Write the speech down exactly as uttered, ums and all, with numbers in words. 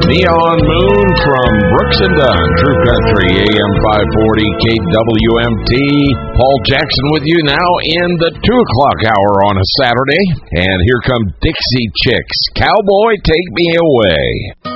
Neon Moon from Brooks and Dunn, True Country, A M five forty, K W M T. Paul Jackson with you now in the two o'clock hour on a Saturday. And here come Dixie Chicks. Cowboy, take me away.